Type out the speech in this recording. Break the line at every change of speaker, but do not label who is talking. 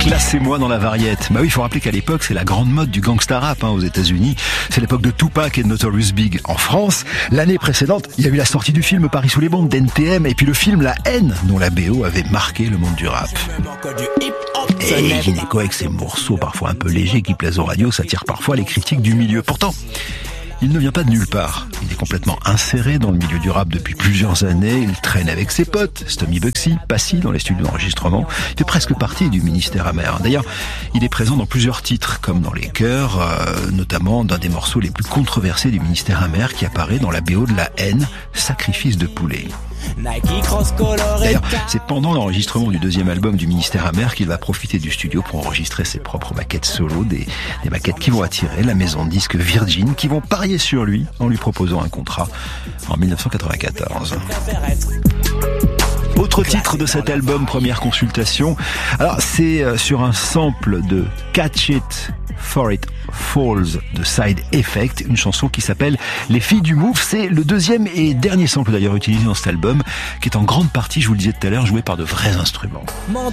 Classez-moi dans la variette. Bah oui, il faut rappeler qu'à l'époque, c'est la grande mode du gangsta rap aux États-Unis. C'est l'époque de Tupac et de Notorious Big. En France, l'année précédente, il y a eu la sortie du film Paris sous les bombes d'NTM et puis le film La Haine, dont la BO avait marqué le monde du rap. Et Gynéco, avec ses morceaux parfois un peu légers qui plaisent aux radios, s'attire parfois les critiques du milieu. Pourtant, il ne vient pas de nulle part. Il est complètement inséré dans le milieu du rap depuis plusieurs années. Il traîne avec ses potes, Stomy Bugsy, Passy dans les studios d'enregistrement. Il fait presque partie du ministère amer. D'ailleurs, il est présent dans plusieurs titres, comme dans les chœurs, notamment d'un des morceaux les plus controversés du ministère amer qui apparaît dans la BO de La Haine, Sacrifice de poulet. D'ailleurs, c'est pendant l'enregistrement du deuxième album du ministère amer qu'il va profiter du studio pour enregistrer ses propres maquettes solo, des maquettes qui vont attirer la maison de disques Virgin, qui vont parier sur lui en lui proposant un contrat en 1994. Autre titre de cet album, première consultation. Alors, c'est sur un sample de Catch It For It Falls de Side Effect, une chanson qui s'appelle Les filles du Move. C'est le deuxième et dernier sample d'ailleurs utilisé dans cet album, qui est en grande partie, je vous le disais tout à l'heure, joué par de vrais instruments.